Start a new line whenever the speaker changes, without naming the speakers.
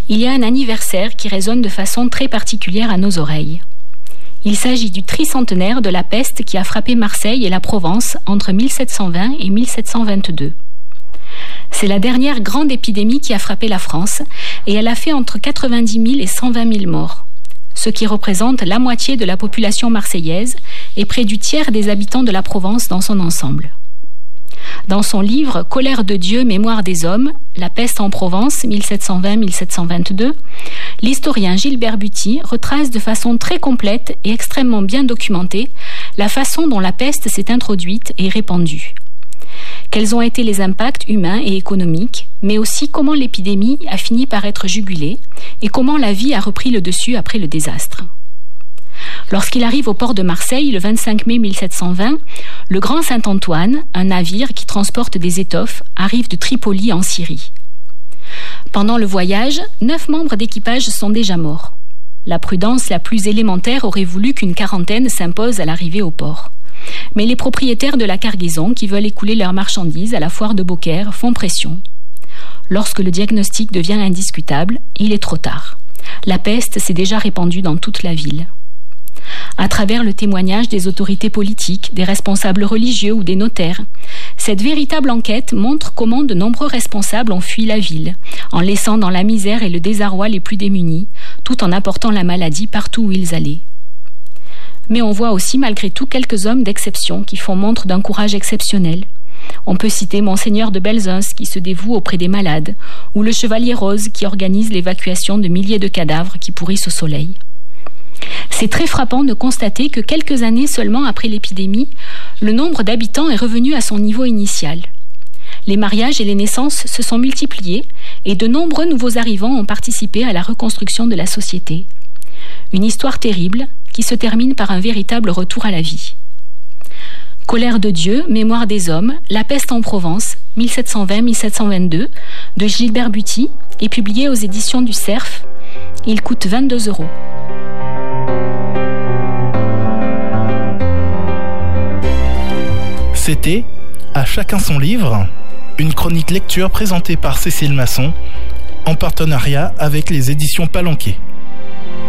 il y a un anniversaire qui résonne de façon très particulière à nos oreilles. Il s'agit du tricentenaire de la peste qui a frappé Marseille et la Provence entre 1720 et 1722. C'est la dernière grande épidémie qui a frappé la France et elle a fait entre 90 000 et 120 000 morts, ce qui représente la moitié de la population marseillaise et près du tiers des habitants de la Provence dans son ensemble. Dans son livre « Colère de Dieu, mémoire des hommes, la peste en Provence, 1720-1722 », l'historien Gilbert Buty retrace de façon très complète et extrêmement bien documentée la façon dont la peste s'est introduite et répandue. Quels ont été les impacts humains et économiques, mais aussi comment l'épidémie a fini par être jugulée et comment la vie a repris le dessus après le désastre. Lorsqu'il arrive au port de Marseille le 25 mai 1720, le Grand Saint-Antoine, un navire qui transporte des étoffes, arrive de Tripoli en Syrie. Pendant le voyage, 9 membres d'équipage sont déjà morts. La prudence la plus élémentaire aurait voulu qu'une quarantaine s'impose à l'arrivée au port. Mais les propriétaires de la cargaison qui veulent écouler leurs marchandises à la foire de Beaucaire font pression. Lorsque le diagnostic devient indiscutable, il est trop tard. La peste s'est déjà répandue dans toute la ville. À travers le témoignage des autorités politiques, des responsables religieux ou des notaires, cette véritable enquête montre comment de nombreux responsables ont fui la ville, en laissant dans la misère et le désarroi les plus démunis, tout en apportant la maladie partout où ils allaient. Mais on voit aussi malgré tout quelques hommes d'exception qui font montre d'un courage exceptionnel. On peut citer Monseigneur de Belzunce qui se dévoue auprès des malades, ou le Chevalier Rose qui organise l'évacuation de milliers de cadavres qui pourrissent au soleil. C'est très frappant de constater que quelques années seulement après l'épidémie, le nombre d'habitants est revenu à son niveau initial. Les mariages et les naissances se sont multipliés et de nombreux nouveaux arrivants ont participé à la reconstruction de la société. Une histoire terrible qui se termine par un véritable retour à la vie. Colère de Dieu, mémoire des hommes, la peste en Provence, 1720-1722, de Gilbert Buty, est publié aux éditions du Cerf. Il coûte 22 €.
C'était À chacun son livre, une chronique lecture présentée par Cécile Masson en partenariat avec les éditions Palanquet.